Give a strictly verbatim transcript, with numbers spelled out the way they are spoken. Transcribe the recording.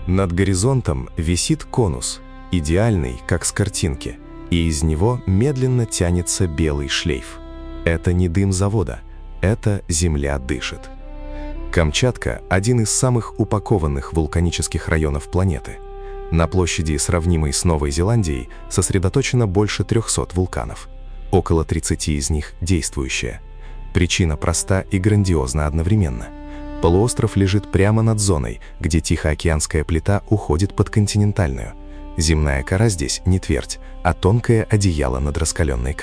Над горизонтом висит конус, идеальный, как с картинки, и из него медленно тянется белый шлейф. Это не дым завода, это земля дышит. Камчатка – один из самых упакованных вулканических районов планеты. На площади, сравнимой с Новой Зеландией, сосредоточено больше трехсот вулканов. Около тридцати из них действующие. Причина проста и грандиозна одновременно. Полуостров лежит прямо над зоной, где Тихоокеанская плита уходит под континентальную. Земная кора здесь не твердь, а тонкое одеяло над раскаленной корой.